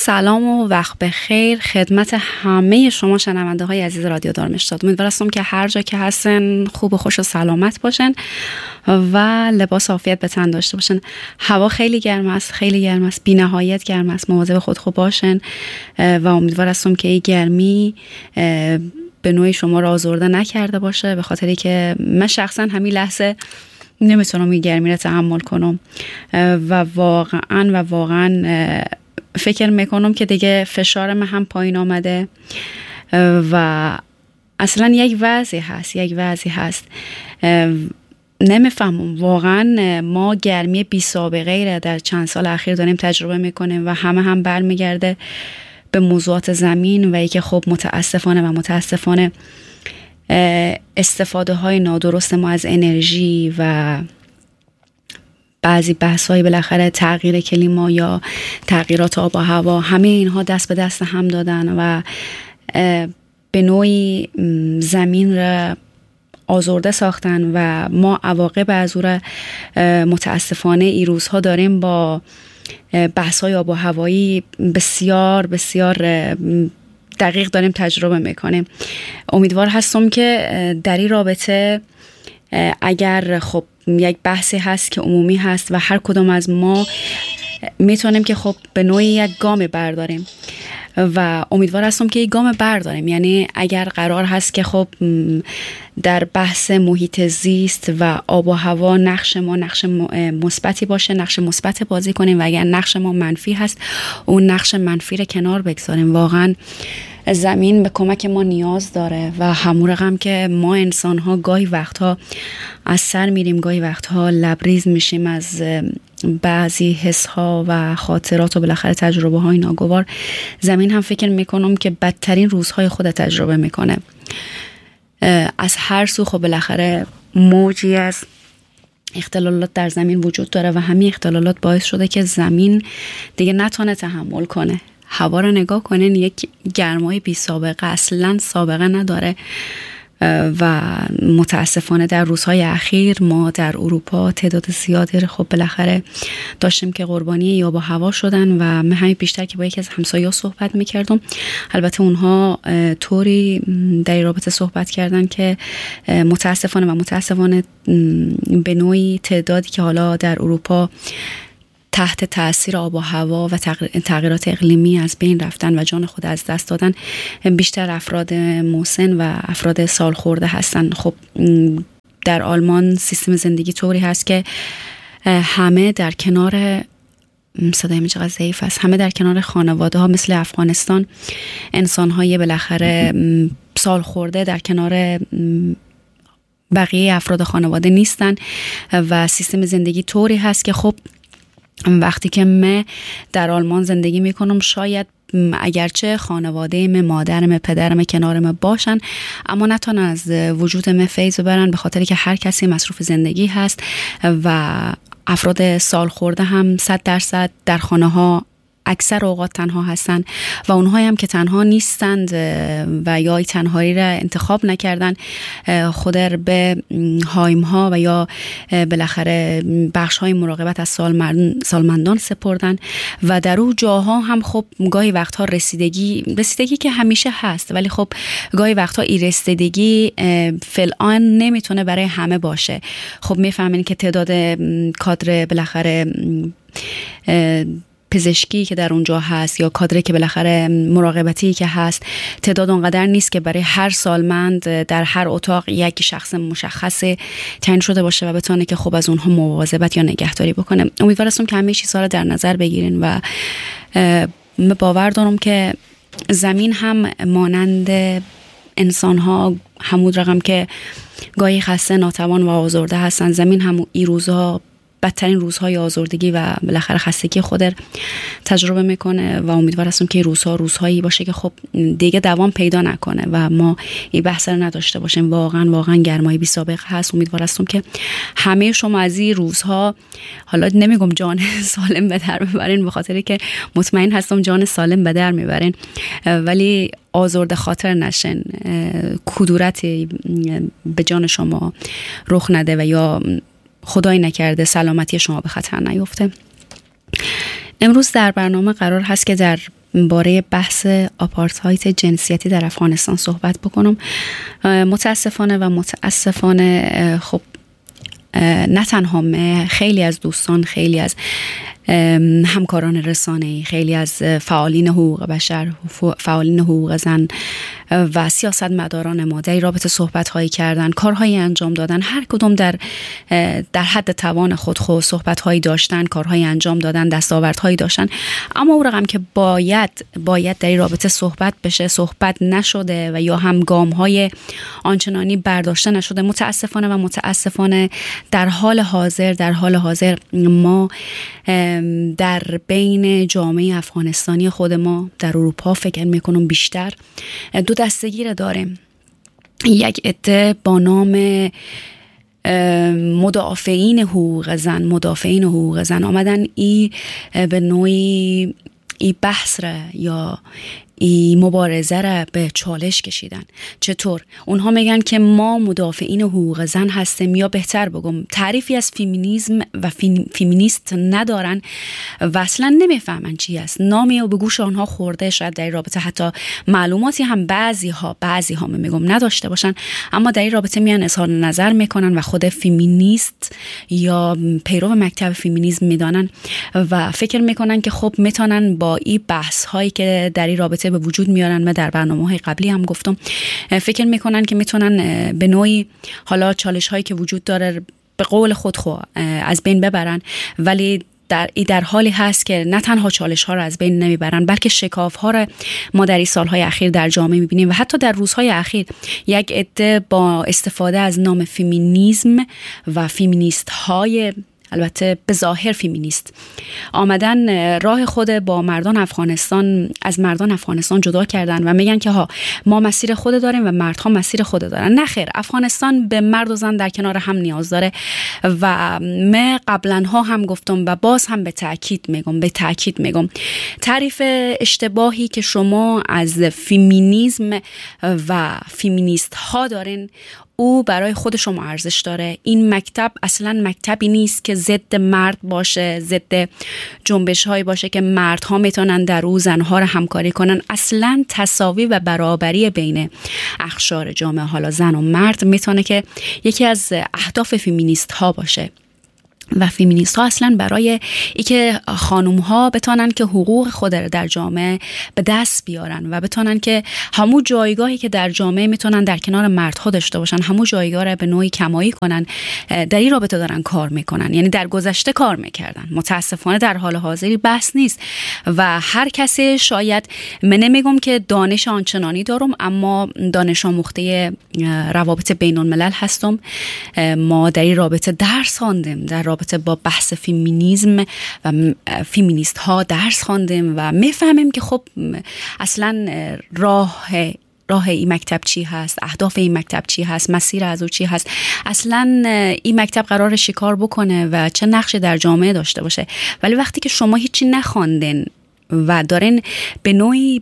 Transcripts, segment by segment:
سلام و وقت بخیر خدمت همه شما شنونده های عزیز رادیو دارمشتاد. امیدوارم که هر جا که هستن خوب و خوش و سلامت باشن و لباس عافیت به تن داشته باشن. هوا خیلی گرم است، خیلی گرم است، بی نهایت گرم است. مواظب خود خوب باشن و امیدوارم که این گرمی به نوعی شما را آزرده نکرده باشه، به خاطری که من شخصا همین لحظه نمیتونم این گرمی را تحمل کنم و واقعا فکر میکنم که دیگه فشارم هم پایین آمده و اصلا یک وضعی هست نمیفهمم واقعا. ما گرمی بی سابقه را در چند سال اخیر داریم تجربه میکنیم و هم برمیگرده به موضوعات زمین و ای که خب متاسفانه استفاده های نادرست ما از انرژی و بعضی بحث‌های بالاخره تغییر کلیما یا تغییرات آب و هوا، همه اینها دست به دست هم دادن و به نوعی زمین را آزرده ساختن و ما عواقب از او را متاسفانه این روزها داریم با بحث‌های آب و هوایی بسیار دقیق داریم تجربه میکنیم. امیدوار هستم که در این رابطه اگر خب یک بحثی هست که عمومی هست و هر کدام از ما میتونیم که خب به نوعی یک گام برداریم و امیدوار هستم که یک گام برداریم. یعنی اگر قرار هست که خب در بحث محیط زیست و آب و هوا نقش مثبتی باشه، نقش مثبت بازی کنیم و اگر نقش ما منفی هست اون نقش منفی رو کنار بگذاریم. واقعا زمین به کمک ما نیاز داره و همون رقم که ما انسان ها گاهی وقتها از سر میریم، گاهی وقتها لبریز میشیم از بعضی حس ها و خاطرات و بالاخره تجربه های ناگوار، زمین هم فکر میکنم که بدترین روزهای خود تجربه میکنه. از هر سو خب بالاخره موجی از اختلالات در زمین وجود داره و همین اختلالات باعث شده که زمین دیگه نتونه تحمل کنه. هوا رو نگاه کنین، یک گرمای بی سابقه، اصلا سابقه نداره و متاسفانه در روزهای اخیر ما در اروپا تعداد زیادی خب بالاخره داشتیم که قربانی آب و هوا شدن و من همین بیشتر که با یکی از همسایه‌ها صحبت میکردم، البته اونها طوری در رابطه صحبت کردن که متاسفانه به نوعی تعدادی که حالا در اروپا تحت تأثیر آب و هوا و تغییرات اقلیمی از بین رفتن و جان خود از دست دادن بیشتر افراد مسن و افراد سال خورده هستن. خب در آلمان سیستم زندگی طوری هست که همه در کنار صدای چقدر ضعیف است، همه در کنار خانواده ها مثل افغانستان انسان های بالاخره سال خورده در کنار بقیه افراد خانواده نیستن و سیستم زندگی طوری هست که خب وقتی که من در آلمان زندگی میکنم شاید اگرچه خانواده من، مادرم، پدرم کنارم باشن اما نتونن از وجود من فیض ببرن، به خاطر که هر کسی مصروف زندگی هست و افراد سال خورده هم 100% در خانه ها اکثر اوقات تنها هستن و اونهایی هم که تنها نیستند و یا تنهایی را انتخاب نکردن خود به هایم ها و یا بالاخره بخش های مراقبت از سالمندان سپردن و در اون جاها هم خب گاهی وقتها رسیدگی که همیشه هست، ولی خب گاهی وقتها این رسیدگی فعلا نمیتونه برای همه باشه. خب میفهمین که تعداد کادر بالاخره پزشکی که در اونجا هست یا کادری که بالاخره مراقبتی که هست تعداد اونقدر نیست که برای هر سالمند در هر اتاق یک شخص مشخص تعیین شده باشه و بتونه که خب از اونها مواظبت یا نگهداری بکنه. امیدوارم که همه چیزها رو در نظر بگیرین و باور دارم که زمین هم مانند انسان ها همون رقم که گاهی خسته، ناتوان و آزرده هستن، زمین هم این روزها بدترین روزهای آزردگی و بالاخره خستگی خود تجربه میکنه و امیدوار هستم که روزهایی باشه که خب دیگه دوام پیدا نکنه و ما این بحث رو نداشته باشیم. واقعا گرمای بی سابقه هست. امیدوار هستم که همه شما از این روزها، حالا نمیگم جان سالم به در ببرین، به خاطری که مطمئن هستم جان سالم به در میبرین، ولی آزرده خاطر نشن، کدورتی به جان شما رخ نده و یا خدای نکرده سلامتی شما به خطر نیفته. امروز در برنامه قرار هست که در باره بحث آپارتهاید جنسیتی در افغانستان صحبت بکنم. متاسفانه خب نه تنها خیلی از دوستان، خیلی از همکاران رسانه‌ای، خیلی از فعالین حقوق بشر، فعالین حقوق زن و سیاستمداران ما در رابطه صحبت‌هایی کردن، کارهایی انجام دادن، هر کدوم در حد توان خود صحبت‌هایی داشتن، کارهایی انجام دادن، دستاوردهایی داشتن، اما اون رقم که باید در رابطه صحبت بشه صحبت نشده و یا هم گام‌های آنچنانی برداشته نشده. متاسفانه در حال حاضر ما در بین جامعه افغانستانی خود ما در اروپا فکر میکنم بیشتر دو دستگیر داریم. یک عده با نام مدافعین حقوق زن آمدن به نوعی بحث را یا مبارزه را به چالش کشیدن. چطور؟ اونها میگن که ما مدافعین حقوق زن هستیم، یا بهتر بگم تعریفی از فمینیسم و فمینیست ندارن و اصلا نمیفهمن چی است. نامی و به گوش آنها خورده، شاید در رابطه حتی معلوماتی هم بعضی ها میگم نداشته باشن، اما در این رابطه میان اظهار نظر میکنن و خود فمینیست یا پیرو مکتب فمینیسم میدانن و فکر میکنن که خب میتونن با این بحث هایی که در این رابطه به وجود میارن و در برنامه‌های قبلی هم گفتم، فکر میکنن که میتونن به نوعی حالا چالش هایی که وجود داره به قول خود از بین ببرن، ولی در حالی هست که نه تنها چالش ها را از بین نمیبرن، بلکه شکاف ها را ما در این سالهای اخیر در جامعه میبینیم و حتی در روزهای اخیر یک عده با استفاده از نام فمینیسم و فمینیست های، البته به ظاهر فمینیست، آمدن راه خود با مردان افغانستان از مردان افغانستان جدا کردن و میگن که ما مسیر خود داریم و مردها مسیر خود دارن. نه خیر، افغانستان به مرد و زن در کنار هم نیاز داره و من قبلا هم گفتم و باز هم به تأکید میگم تعریف اشتباهی که شما از فمینیسم و فمینیست ها دارین او برای خود شما ارزش داره. این مکتب اصلا مکتبی نیست که ضد مرد باشه، ضد جنبش هایی باشه که مردها میتونن در او زنها رو همکاری کنن. اصلا تساوی و برابری بین اقشار جامعه، حالا زن و مرد، میتونه که یکی از اهداف فمینیست ها باشه. و فمینیست ها اصلا برای اینکه خانم ها بتونن که حقوق خود را در جامعه به دست بیارن و بتونن که همون جایگاهی که در جامعه میتونن در کنار مردها داشته باشن، همون جایگاه را به نوعی کمایی کنن، در این رابطه دارن کار میکنن. یعنی در گذشته کار میکردن، متاسفانه در حال حاضری بحث نیست و هر کسی، شاید من نمیگم که دانش آنچنانی دارم، اما دانش آموخته روابط بین الملل هستم. ما در این رابطه درس خواندیم، در رابطه با بحث فمینیسم و فمینیست ها درس خواندیم و میفهمیم که خب اصلا راه این مکتب چی هست، اهداف این مکتب چی هست، مسیر از او چی هست، اصلا این مکتب قرار شکار بکنه و چه نقشی در جامعه داشته باشه. ولی وقتی که شما هیچی نخواندین و دارین به نوعی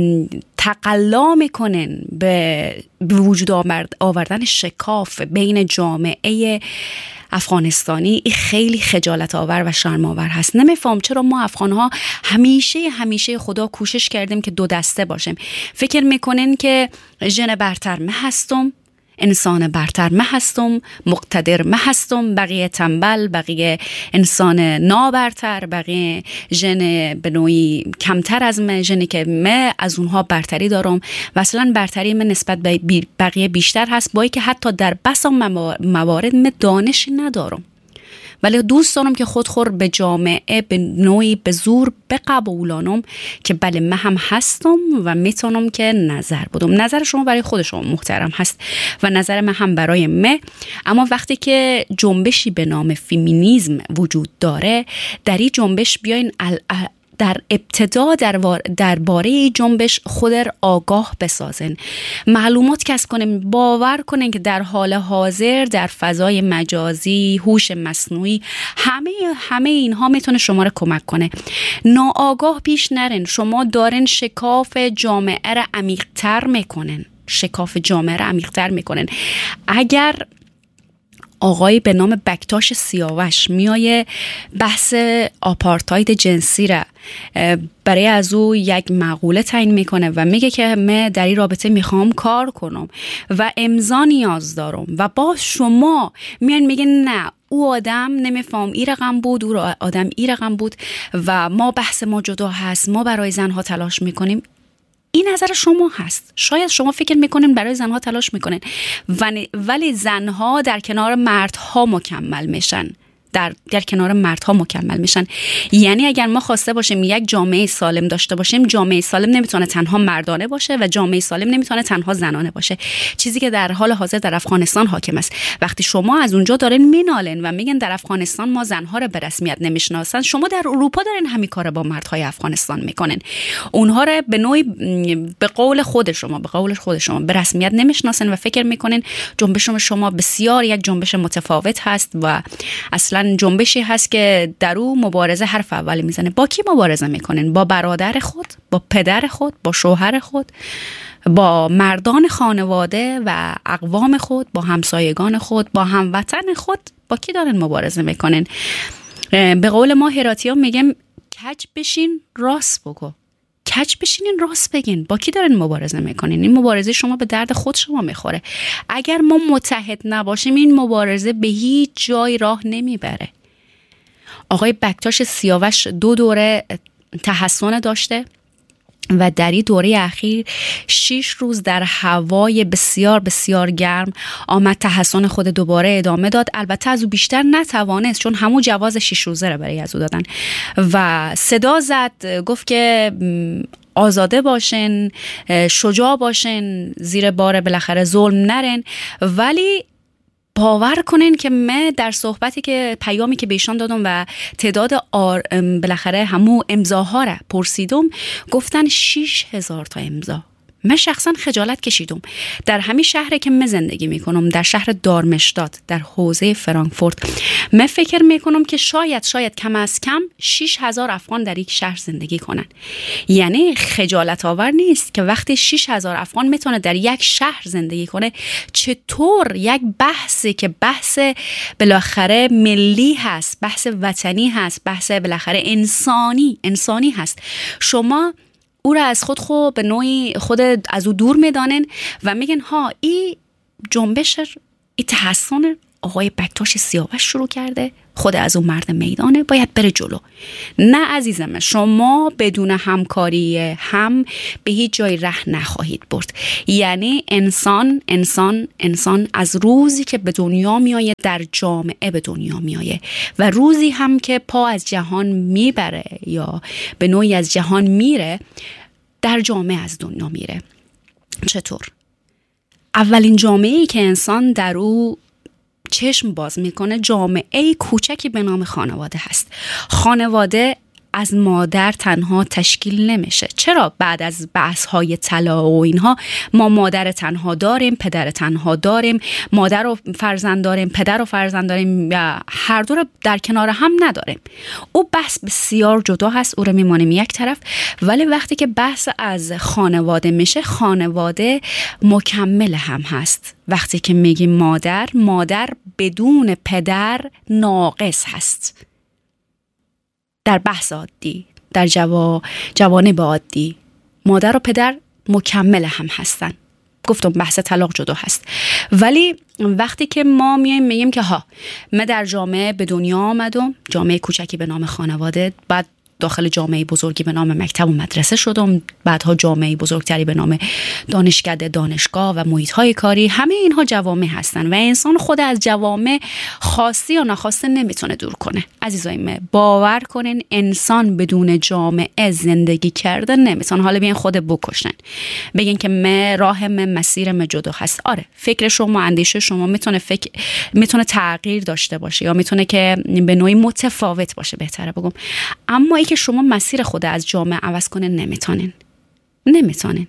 تقلا میکنن به وجود آوردن شکاف بین جامعه افغانستانی، این خیلی خجالت آور و شرم آور هست. نمیفهم چرا ما افغانها همیشه خدا کوشش کردیم که دو دسته باشیم. فکر میکنن که ژن برتر من هستم، انسان برتر من هستم، مقتدر من هستم، بقیه تنبل، بقیه انسان نابرتر، بقیه ژن به نوعی کمتر از من، ژنی که من از اونها برتری دارم و اصلا برتری من نسبت به بقیه بیشتر هست، با اینکه حتی در بسا موارد من دانشی ندارم، ولی دوست دارم که خودخور به جامعه به نوعی به زور بقبولانم که بله من هم هستم و میتونم که نظر بدم. نظر شما برای خود شما محترم هست و نظر من هم برای من، اما وقتی که جنبشی به نام فمینیسم وجود داره، در این جنبش بیاین در ابتدا درباره جنبش خود آگاه بسازن، معلومات کسب کنن، باور کنن که در حال حاضر در فضای مجازی، هوش مصنوعی، همه اینها میتونه شما رو کمک کنه. ناآگاه پیش نرن، شما دارن شکاف جامعه را عمیق‌تر میکنن. اگر آقایی به نام بکتاش سیاوش میایه بحث آپارتاید جنسی را برای از او یک مقوله تعیین میکنه و میگه که من در این رابطه میخوام کار کنم و امضا نیاز دارم و با شما میان میگه نه او آدم نمیفهم ای رقم بود، او آدم ای رقم بود و ما بحث ما جدا هست، ما برای زنها تلاش میکنیم. این نظر شما هست. شاید شما فکر میکنین برای زنها تلاش میکنین ولی زنها در کنار مردها مکمل میشن. در کنار مردها مکمل میشن. یعنی اگر ما خواسته باشیم یک جامعه سالم داشته باشیم، جامعه سالم نمیتونه تنها مردانه باشه و جامعه سالم نمیتونه تنها زنانه باشه. چیزی که در حال حاضر در افغانستان حاکم است. وقتی شما از اونجا دارین مینالن و میگن در افغانستان ما زنها رو به رسمیت نمیشناسن، شما در اروپا دارین همین کار با مردهای افغانستان میکنن. اونها رو به نوعی به قول خود شما به رسمیت نمیشناسن و فکر میکنن جنبش شما بسیار یک جنبش متفاوت هست و اصلا جنبشی هست که در او مبارزه حرف اول میزنه. با کی مبارزه میکنن؟ با برادر خود، با پدر خود، با شوهر خود، با مردان خانواده و اقوام خود، با همسایگان خود، با هموطن خود. با کی دارن مبارزه میکنن؟ به قول ما هراتی‌ها میگم کج بشین راست بگو، کج بشینین راست بگین. با کی دارن مبارزه میکنین؟ این مبارزه شما به درد خود شما میخوره. اگر ما متحد نباشیم این مبارزه به هیچ جای راه نمیبره. آقای بکتاش سیاوش 2 دوره تحصن داشته و در این دوره اخیر 6 روز در هوای بسیار بسیار گرم آمد تحصن خود دوباره ادامه داد. البته از او بیشتر نتوانست چون همون جواز 6 روزه را برای از او دادن و صدا زد، گفت که آزاده باشن، شجاع باشن، زیر بار بالاخره ظلم نرن. ولی باور کنین که من در صحبتی که پیامی که بهشان دادم و تعداد بالاخره همو امضاها را پرسیدم، گفتن 6000 تا امضا. من شخصا خجالت کشیدم. در همین شهری که من زندگی میکنم، در شهر دارمشتات در حوزه فرانکفورت، من فکر میکنم که شاید کم از کم 6000 افغان در یک شهر زندگی کنن. یعنی خجالت آور نیست که وقتی 6000 افغان میتونه در یک شهر زندگی کنه، چطور یک بحثی که بحث بالاخره ملی هست، بحث وطنی هست، بحث بالاخره انسانی هست، شما او را از خود به نوعی خود از او دور میدانن و میگن ها این جنبش، این تحصن آقای بکتاش سیاوش شروع کرده، خود از اون مرد میدانه، باید بره جلو. نه عزیزم، شما بدون همکاری هم به هیچ جای ره نخواهید برد. یعنی انسان از روزی که به دنیا میایه در جامعه به دنیا میایه و روزی هم که پا از جهان میبره یا به نوعی از جهان میره، در جامعه از دنیا میره. چطور؟ اولین جامعه‌ای که انسان در او چشم باز میکنه جامعه کوچکی به نام خانواده هست. خانواده از مادر تنها تشکیل نمیشه. چرا بعد از بحث‌های طلاق و اینها ما مادر تنها داریم، پدر تنها داریم، مادر و فرزند داریم، پدر و فرزند داریم و هر دو رو در کنار هم نداریم؟ او بحث بسیار جدا هست، او رو میمانیم یک طرف. ولی وقتی که بحث از خانواده میشه، خانواده مکمل هم هست. وقتی که میگیم مادر بدون پدر ناقص هست. در بحث عادی، در جوانب عادی، مادر و پدر مکمل هم هستن. گفتم بحث طلاق جدا هست. ولی وقتی که ما میگیم که من در جامعه به دنیا آمدم، جامعه کوچکی به نام خانواده، بعد داخل جامعه بزرگی به نام مکتب و مدرسه شدم، بعدها جامعه بزرگتری به نام دانشکده، دانشگاه و محیط‌های کاری. همه اینها جوامع هستن و انسان خود از جوامع خاصی یا ناخواسته نمیتونه دور کنه. عزیزای من، باور کنین انسان بدون جامعه زندگی کرده نمیتونه. حالا بیاین خود بکشن، بگین که من مسیرم جدا هست. آره، فکر شما، اندیشه شما میتونه تغییر داشته باشه یا میتونه که به نوعی متفاوت باشه، بهتره بگم. اما ای که شما مسیر خود از جامعه عوض کنه نمیتونین.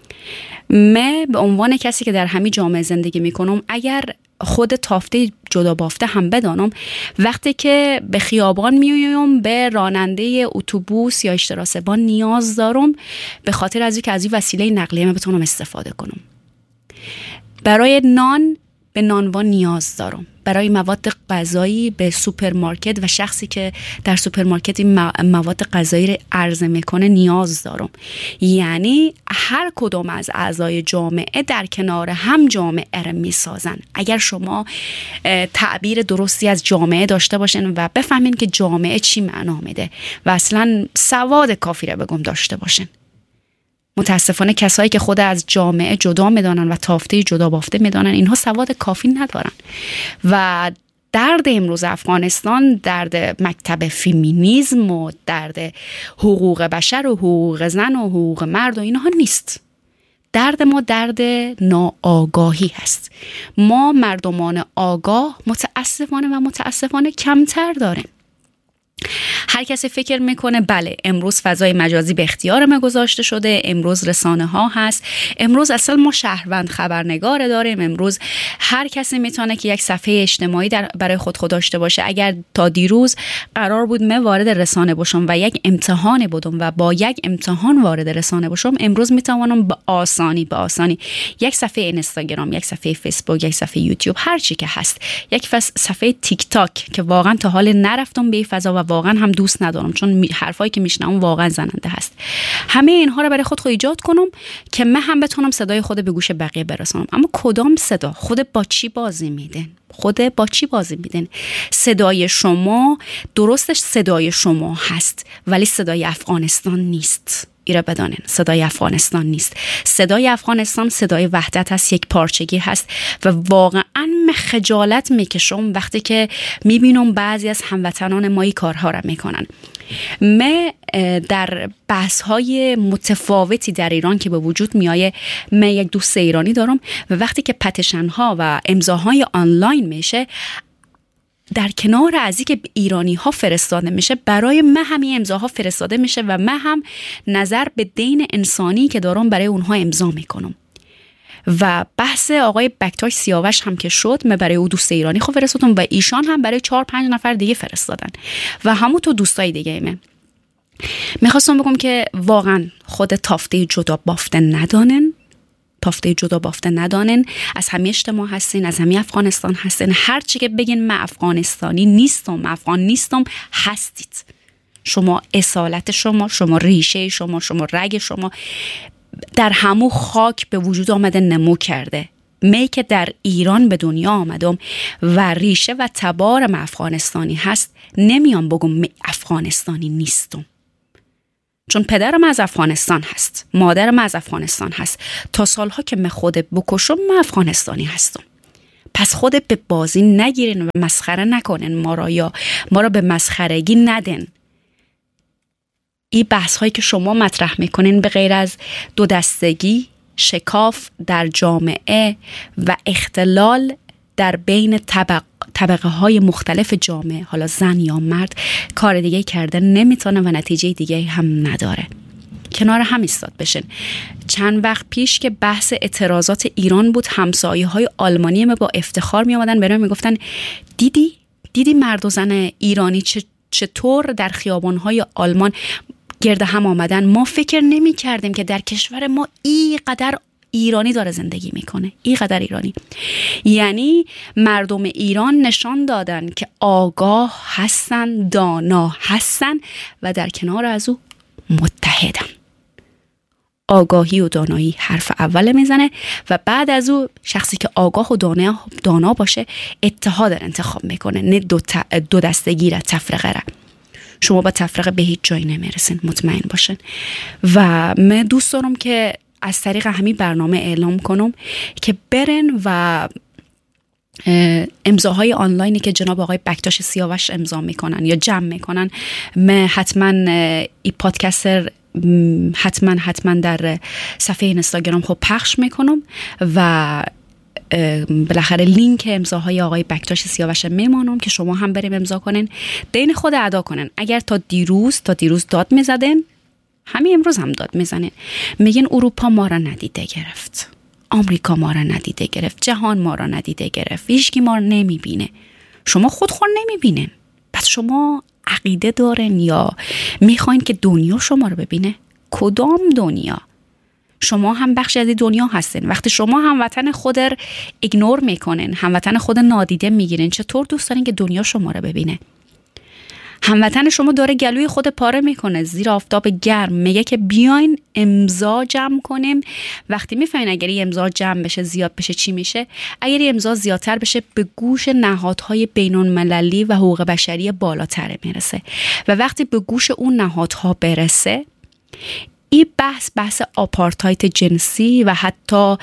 من به عنوان کسی که در همین جامعه زندگی میکنم، اگر خود تافته جدا بافته هم بدانم، وقتی که به خیابان میایم به راننده اتوبوس یا اشتراسبان نیاز دارم، به خاطر از اینکه از این وسیله نقلیه من بتونم استفاده کنم. برای نان به نانوا نیاز دارم، برای مواد غذایی به سوپرمارکت و شخصی که در سوپرمارکت این مواد غذایی رو عرضه میکنه نیاز دارم. یعنی هر کدوم از اعضای جامعه در کنار هم جامعه رو میسازن. اگر شما تعبیر درستی از جامعه داشته باشین و بفهمین که جامعه چی معنا میده و اصلا سواد کافی رو بگم داشته باشین. متاسفانه کسایی که خود از جامعه جدا میدانن و تافته جدا بافته میدانن، اینها سواد کافی ندارن. و درد امروز افغانستان درد مکتب فمینیسم و درد حقوق بشر و حقوق زن و حقوق مرد و اینها نیست. درد ما درد ناآگاهی هست. ما مردمان آگاه متاسفانه کمتر داریم. هر کسی فکر میکنه بله امروز فضای مجازی به اختیار ما گذاشته شده، امروز رسانه ها هست، امروز اصلا ما شهروند خبرنگار داریم، امروز هر کسی میتونه که یک صفحه اجتماعی برای خود داشته باشه. اگر تا دیروز قرار بود من وارد رسانه باشم و یک امتحان بودم و با یک امتحان وارد رسانه باشم، امروز میتوانم به آسانی یک صفحه اینستاگرام، یک صفحه فیسبوک، یک صفحه یوتیوب، هر چی که هست، یک صفحه تیک تاک که واقعا تا حال نرفتم به فضا و واقعا هم دوست ندارم چون حرفایی که میشنم واقعا زننده هست. همه اینها رو برای خود ایجاد کنم که من هم بتونم صدای خود به گوش بقیه برسونم. اما کدام صدا؟ خود با چی بازی میدن؟ صدای شما درستش صدای شما هست ولی صدای افغانستان نیست. ایره بدانین، صدای افغانستان نیست. صدای افغانستان صدای وحدت هست، یک پارچگی هست و واقعا من خجالت میکشم وقتی که میبینم بعضی از هموطنان ما این کارها را میکنن. من در بحث‌های متفاوتی در ایران که به وجود میایه، من یک دوست ایرانی دارم و وقتی که پتیشن‌ها و امضاهای آنلاین میشه، در کنار از اینکه ایرانی ها فرستاده میشه، برای من همین امضاها فرستاده میشه و من هم نظر به دین انسانی که دارم برای اونها امضا میکنم. و بحث آقای بکتاش سیاوش هم که شد، من برای او دوست ایرانی خود فرستادم و ایشان هم برای 4-5 نفر دیگه فرستادن و همون تو دوستای دیگه من میخواستم بگم که واقعا خود تافته جدا بافته ندانن. از همه اجتماع هستین، از همه افغانستان هستین. هر چی که بگین من افغانستانی نیستم، افغان نیستم، هستید. شما اصالت شما ریشه شما رگ شما در همو خاک به وجود آمده، نمو کرده. می که در ایران به دنیا آمدم و ریشه و تبارم افغانستانی هست، نمیام بگم من افغانستانی نیستم. چون پدرم از افغانستان هست، مادرم از افغانستان هست. تا سالها که من خود بکشم من افغانستانی هستم. پس خود به بازی نگیرین و مسخره نکنین ما را، یا ما را به مسخرگی ندین. این بحث هایی که شما مطرح میکنین به غیر از دو دستگی، شکاف در جامعه و اختلال در بین طبقه های مختلف جامعه، حالا زن یا مرد، کار دیگه کرده نمیتونه و نتیجه دیگه هم نداره. کنار هم ایستاد بشین. چند وقت پیش که بحث اعتراضات ایران بود، همسایه های آلمانی ما با افتخار می آمدن برام میگفتن دیدی مرد و زن ایرانی چطور در خیابان های آلمان گرد هم آمدن. ما فکر نمی کردیم که در کشور ما اینقدر ایرانی داره زندگی میکنه، اینقدر ایرانی. یعنی مردم ایران نشان دادن که آگاه هستن، دانا هستن و در کنار از او متحدن. آگاهی و دانایی حرف اول میزنه و بعد از او شخصی که آگاه و دانا باشه اتحاد انتخاب میکنه، نه دو دستگی را، تفرقه را. شما با تفرقه به هیچ جایی نمیرسین، مطمئن باشین. و من دوست دارم که از طریق همین برنامه اعلام کنم که برن و امضاهای آنلاینی که جناب آقای بکتاش سیاوش امضا میکنن یا جمع میکنن، من حتما این پادکستر حتما در صفحه اینستاگرام خب پخش میکنم و بالاخره لینک امضاهای آقای بکتاش سیاوش میمانم که شما هم بریم امضا کنین، دین خود ادا کنین. اگر تا دیروز داد میزدن، همین امروز هم داد میزنین، میگن اروپا ما را ندیده گرفت، آمریکا ما را ندیده گرفت، جهان ما را ندیده گرفت، هیچکی ما را نمیبینه. شما خود نمیبینین، پس شما عقیده دارین یا میخواین که دنیا شما رو ببینه؟ کدام دنیا؟ شما هم بخشی از دنیا هستین. وقتی شما هموطن خود رو ایگنور میکنین، هموطن خود نادیده میگیرین، چطور دوست دارین که دنیا شما رو ببینه؟ هموطن شما داره گلوی خود پاره میکنه زیر آفتاب گرم، میگه که بیاین امضا جمع کنیم. وقتی میفهمین اگر این امضا جمع بشه زیاد بشه چی میشه؟ اگر این امضا زیادتر بشه به گوش نهادهای بین‌المللی و حقوق بشری بالاتر میرسه و وقتی به گوش اون نهادها برسه، این بحث آپارتاید جنسی و حتی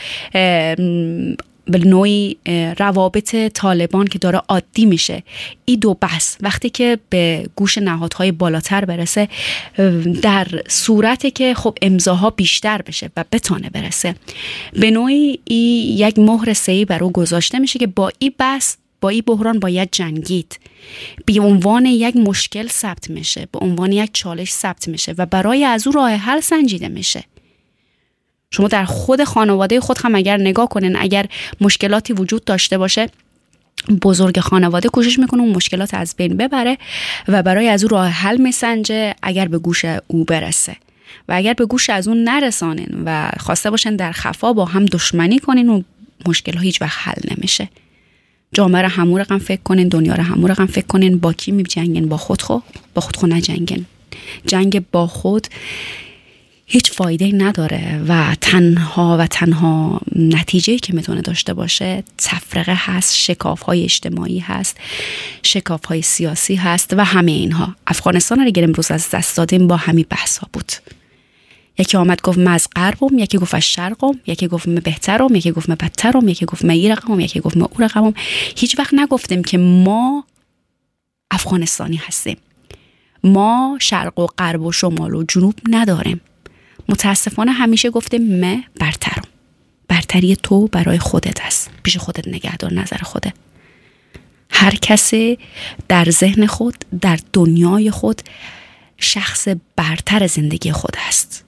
به نوعی روابط طالبان که داره عادی میشه، این دو بحث وقتی که به گوش نهادهای بالاتر برسه، در صورتی که خب امضاها بیشتر بشه و بتونه برسه، به نوعی یک مهر سه‌ای بر او گذاشته میشه که با این بحث، با این بحران باید جنگید، به عنوان یک مشکل ثبت میشه، به عنوان یک چالش ثبت میشه و برای از او راه حل سنجیده میشه. شما در خود خانواده خود هم اگر نگاه کنین، اگر مشکلاتی وجود داشته باشه، بزرگ خانواده کوشش میکنه اون مشکلات از بین ببره و برای از او راه حل میسنجه اگر به گوش او برسه. و اگر به گوش از اون نرسانین و خواسته باشن در خفا با هم دشمنی کنین، اون مشکل ها هیچ وقت حل نمیشه. جامعه رو همون رقم فکر کنین، دنیا رو همون رقم فکر کنین. با کی میجنگین؟ با خود نجنگین. جنگ با خود هیچ فایده نداره و تنها نتیجه‌ای که میتونه داشته باشه تفرقه هست، شکاف‌های اجتماعی هست، شکاف‌های سیاسی هست و همه اینها. افغانستان رو اگر امروز از دست دادیم با همین بحث‌ها بود. یکی آمد گفت من از غربم، یکی گفت از شرقم، یکی گفت من بهترم، یکی گفت من بدترم، یکی گفت من این رقمم، یکی گفت من اون رقمم. هیچ وقت نگفتیم که ما افغانستانی هستیم. ما شرق و غرب و شمال و جنوب نداریم. متاسفانه همیشه گفتیم من برترم. برتری تو برای خودت است، پیش خودت نگهدار، نظر خوده. هر کسی در ذهن خود، در دنیای خود شخص برتر زندگی خود است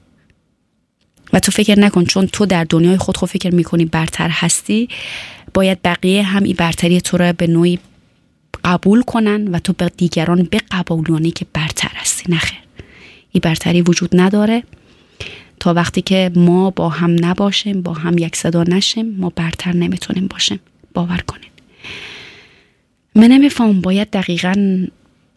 و تو فکر نکن چون تو در دنیای خود فکر میکنی برتر هستی، باید بقیه هم این برتری تو را به نوعی قبول کنن و تو به دیگران بقبولانی که برتر هستی. نخیر، این برتری وجود نداره. تا وقتی که ما با هم نباشیم، با هم یک صدا نشیم، ما برتر نمیتونیم باشیم. باور کنین. من نمیفهم باید دقیقاً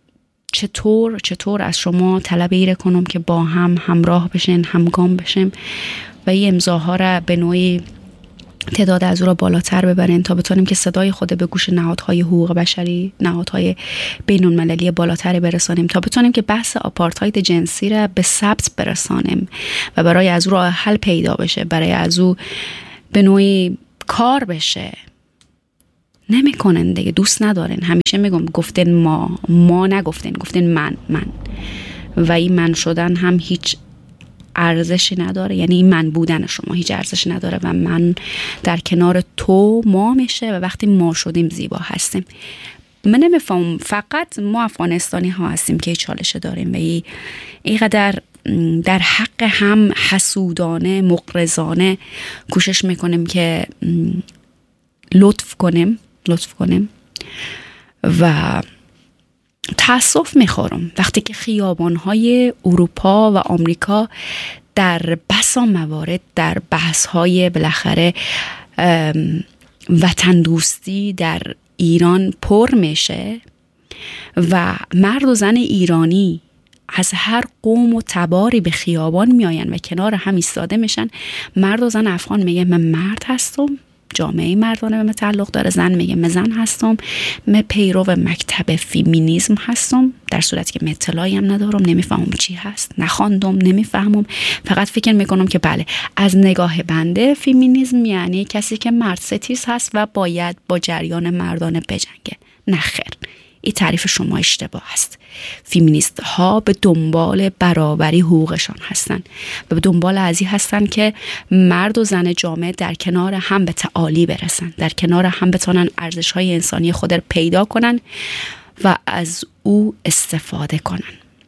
چطور از شما طلب ایره کنم که با هم همراه بشین، همگام بشیم و این امضاها را به نوعی تعداد از او را بالاتر ببرین تا بتونیم که صدای خود به گوش نهادهای حقوق بشری، نهادهای بین‌المللی بالاتر برسانیم، تا بتونیم که بحث آپارتاید جنسی را به ثبت برسانیم و برای از او راه حل پیدا بشه، برای از او به نوعی کار بشه. نمیکنن دیگه، دوست ندارن. همیشه میگم گفتن ما نگفتن، گفتن من و این من شدن هم هیچ ارزشی نداره. یعنی این من بودن شما هیچ ارزشی نداره و من در کنار تو ما میشه و وقتی ما شدیم زیبا هستیم. من نمیفهم، فقط ما افغانستانی ها هستیم که چالش داریم و اینقدر در حق هم حسودانه مقرضانه کوشش میکنیم که لطف کنیم و تأسف میخورم وقتی که خیابانهای اروپا و آمریکا در بسا موارد در بحثهای بالاخره وطن دوستی در ایران پر میشه و مرد و زن ایرانی از هر قوم و تباری به خیابان میاین و کنار هم ایستاده میشن. مرد و زن افغان میگه من مرد هستم، جامعه مردانه به من تعلق داره. زن میگه من زن هستم، من پیرو مکتب فیمینیسم هستم، در صورتی که من اطلاعی هم ندارم، نمیفهمم چی هست، نخواندم، نمیفهمم. فقط فکر میکنم که بله، از نگاه بنده فیمینیسم یعنی کسی که مرد ستیز هست و باید با جریان مردانه بجنگه. نخیر، این تعریف شما اشتباه است. فیمینیست ها به دنبال برابری حقوقشان هستند و به دنبال ازی هستند که مرد و زن جامعه در کنار هم به تعالی برسن، در کنار هم بتونن ارزش های انسانی خود را پیدا کنن و از او استفاده کنن.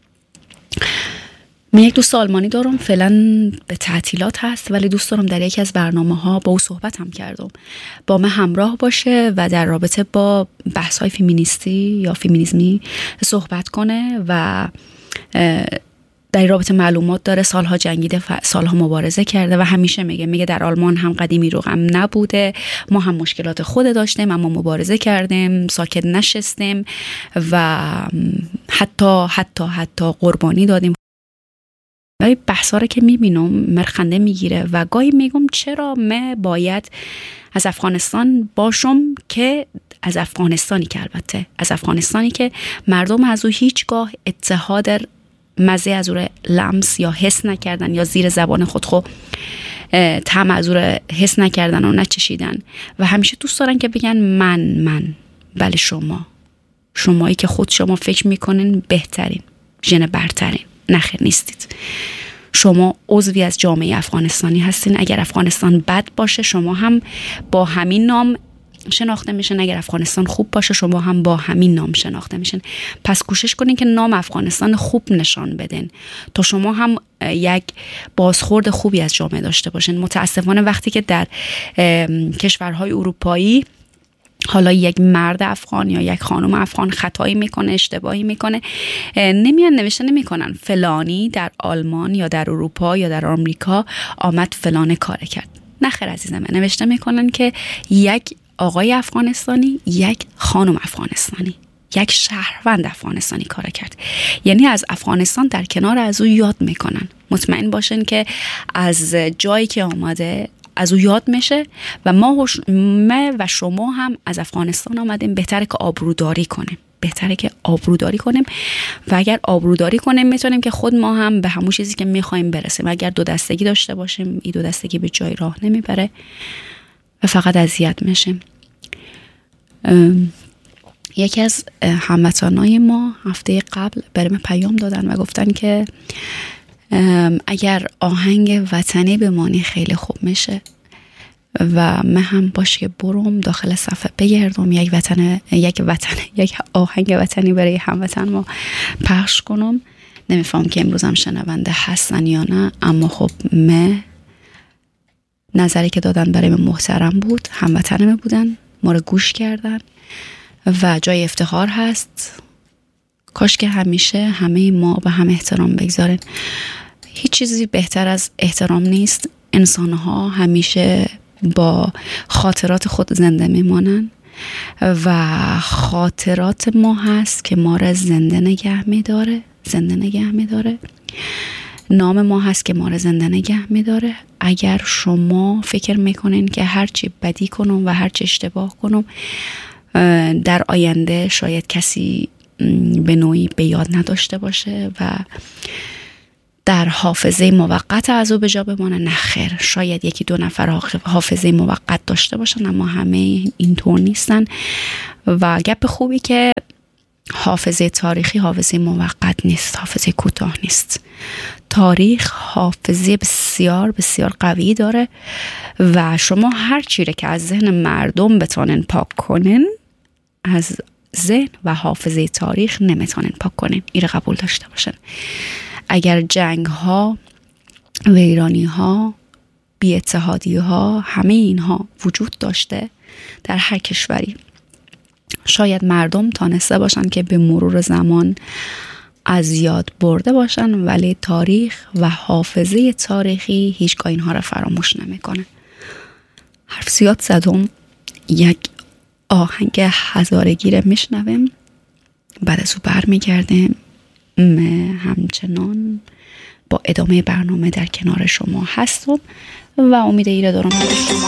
من یک دوست آلمانی دارم، فعلا به تعطیلات هست، ولی دوست دارم در یکی از برنامه‌ها با او صحبت هم کردم، با من همراه باشه و در رابطه با بحث‌های فیمینیستی یا فیمینیسمی صحبت کنه و در رابطه معلومات داره، سالها جنگیده، سالها مبارزه کرده و همیشه میگه در آلمان هم قدیمی رو غم نبوده، ما هم مشکلات خود داشتیم اما مبارزه کردیم، ساکت نشستیم و حتی قربانی دادیم. و بحثا رو که میبینم مرخنده میگیره و گاهی میگم چرا من باید از افغانستان باشم، که از افغانستانی که مردم از او هیچگاه اتحاد مزه از او لمس یا حس نکردن یا زیر زبان خود طعم از او حس نکردن و نچشیدن و همیشه دوست دارن که بگن من بله شمایی که خود شما فکر میکنین بهترین، ژن برترین. نخیر نیستید. شما عضوی از جامعه افغانستانی هستین. اگر افغانستان بد باشه شما هم با همین نام شناخته میشن، اگر افغانستان خوب باشه شما هم با همین نام شناخته میشن. پس کوشش کنین که نام افغانستان خوب نشان بدین تا شما هم یک بازخورد خوبی از جامعه داشته باشین. متاسفانه وقتی که در کشورهای اروپایی حالا یک مرد افغان یا یک خانم افغان خطایی میکنه، اشتباهی میکنه، نمیان نوشته نمیکنن فلانی در آلمان یا در اروپا یا در آمریکا آمد فلان کار کرد. نخیر عزیزم، نوشته میکنن که یک آقای افغانستانی، یک خانم افغانستانی، یک شهروند افغانستانی کار کرد. یعنی از افغانستان در کنار از او یاد میکنن. مطمئن باشین که از جایی که آمده از او یاد میشه و ما و شما هم از افغانستان آمدیم. بهتره که آبروداری کنیم و اگر آبروداری کنیم میتونیم که خود ما هم به همون چیزی که میخوایم برسیم. اگر دو دستگی داشته باشیم، این دو دستگی به جای راه نمیبره و فقط اذیت میشیم. یکی از هموطنای ما هفته قبل برام پیام دادن و گفتن که اگر آهنگ وطنی بمانی خیلی خوب میشه و من هم باشه که برم داخل صفحه بگردم یک آهنگ وطنی برای هموطن ما پخش کنم. نمیفهم که امروز هم شنونده هستن یا نه، اما خب من نظری که دادن برای من محترم بود، هموطنم بودن، ما رو گوش کردن و جای افتخار هست. کاش که همیشه همه ما به هم احترام بگذارن. هیچ چیزی بهتر از احترام نیست. انسان‌ها همیشه با خاطرات خود زنده میمانن و خاطرات ما هست که ما را زنده نگه میداره. نام ما هست که ما را زنده نگه میداره. اگر شما فکر میکنین که هرچی بدی کنم و هرچی اشتباه کنم در آینده شاید کسی به نوعی به یاد نداشته باشه و در حافظه موقت از او به جا بمانه، نخیر. شاید یکی دو نفر حافظه موقت داشته باشن اما همه اینطور نیستن و گپ خوبی که حافظه تاریخی حافظه موقت نیست، حافظه کوتاه نیست. تاریخ حافظه بسیار بسیار قوی داره و شما هر چیزی که از ذهن مردم بتونن پاک کنن از ذهن و حافظه تاریخ نمیتونن پاک کنن. این رو قبول داشته باشن. اگر جنگ ها، ویرانی ها، بی اتحادی ها، همه اینها وجود داشته در هر کشوری، شاید مردم تانسته باشن که به مرور زمان از یاد برده باشن، ولی تاریخ و حافظه تاریخی هیچگاه اینها را فراموش نمیکنه. حرف زیاد زدم، یک آهنگ هزارگی رو میشنویم، بعد از او برمیگردیم. همچنان با ادامه برنامه در کنار شما هستم و امید ایره دارم که شما